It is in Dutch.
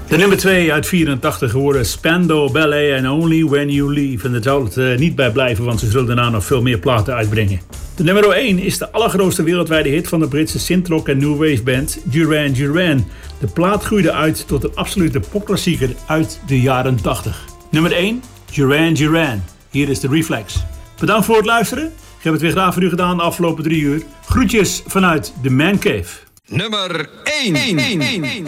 De nummer 2 uit 84 geworden Spandau Ballet en Only When You Leave. En daar zal het niet bij blijven, want ze zullen daarna nog veel meer platen uitbrengen. De nummer 1 is de allergrootste wereldwijde hit van de Britse synthrock en new wave band Duran Duran. De plaat groeide uit tot een absolute popklassieker uit de jaren 80. Nummer 1, Duran Duran. Hier is de Reflex. Bedankt voor het luisteren. Ik heb het weer graag voor u gedaan de afgelopen 3 uur. Groetjes vanuit de Man Cave. Nummer 1.